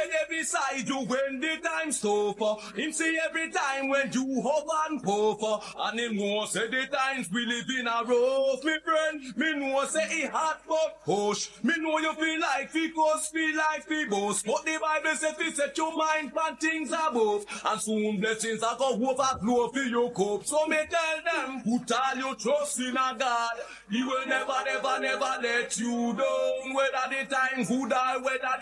there beside you when the time's tough. Him see every time when you hug and puff. And him know say the times we live in a rough. Me friend, me know say he hot but push. Me know you feel like fi cuss, feel like fi boast. But the Bible says fi set your mind on things above. And soon blessings are go overflow for your cup. So me tell them, put all your trust in a God. He will never, never, never let you down. Whether the time good or whether